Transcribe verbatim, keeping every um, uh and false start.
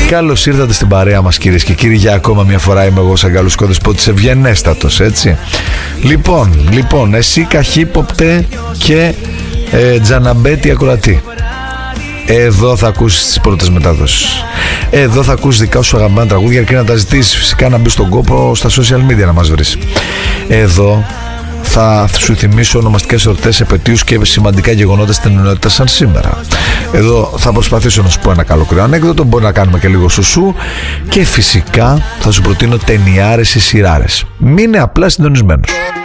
Καλώς ήρθατε στην παρέα μας, κυρίες και κύριοι. Για ακόμα μια φορά είμαι εγώ, Σαγκάλος Κώδης, ευγενέστατος, έτσι. Λοιπόν, λοιπόν, εσύ καχύποπτε και ε, τζαναμπέτη ακροατή. Εδώ θα ακούσεις τις πρώτες μεταδόσεις. Εδώ θα ακούσεις δικά σου αγαπημένα τραγούδια και να τα ζητήσεις φυσικά να μπεις στον κόπο στα social media να μας βρεις. Εδώ θα σου θυμίσω ονομαστικές εορτές, επετείους και σημαντικά γεγονότα στην ενότητα σαν σήμερα. Εδώ θα προσπαθήσω να σου πω ένα καλοκαιρινό ανέκδοτο, μπορεί να κάνουμε και λίγο σουσού και φυσικά θα σου προτείνω ταινιάρες ή σειράρες. Μείνε απλά συντονισμένος.